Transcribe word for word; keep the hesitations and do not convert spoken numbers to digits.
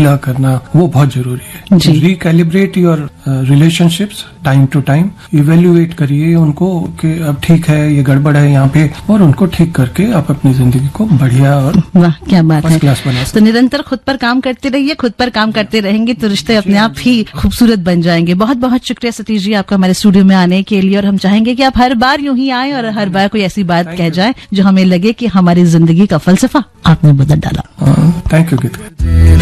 गिला करना वो बहुत जरूरी है। Recalibrate your relationships time to time, evaluate करिए उनको कि अब ठीक है ये गड़बड़ है यहाँ पे, और उनको ठीक करके आप अपनी जिंदगी को बढ़िया और वाह क्या बात है। क्लास बना तो निरंतर खुद पर काम करते रहिए, खुद पर काम करते रहेंगे तो रिश्ते अपने आप ही खूबसूरत बन जाएंगे। बहुत बहुत शुक्रिया सतीश जी आपका हमारे स्टूडियो में आने के लिए, और हम चाहेंगे कि आप हर बार यूं ही आए और हर बार कोई ऐसी बात कह जाए जो हमें लगे कि हमारी जिंदगी का फलसफा आपने बदल डाला। Thank you Gita.